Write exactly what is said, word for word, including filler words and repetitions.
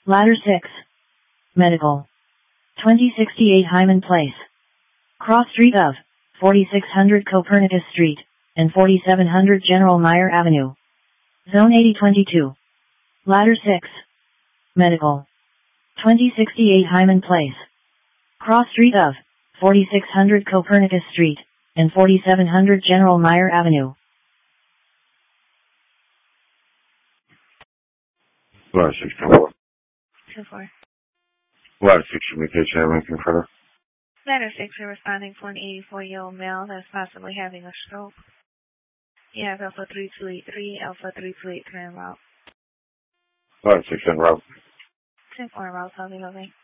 Ladder six. Medical. twenty sixty-eight Hyman Place. Cross street of forty-six hundred Copernicus Street and forty-seven hundred General Meyer Avenue. Zone eighty twenty-two. Ladder six. Medical. twenty sixty-eight Hyman Place. Cross street of forty-six hundred Copernicus Street and forty-seven hundred General Meyer Avenue. Ladder six, ten four. ten four. Ladder six, communication, have anything further? Ladder six, we're responding for an eighty-four-year-old male that's possibly having a stroke. He has Alpha three two eight three, Alpha three two eight three en route. Ladder six, en route. ten four en route, I'll be moving.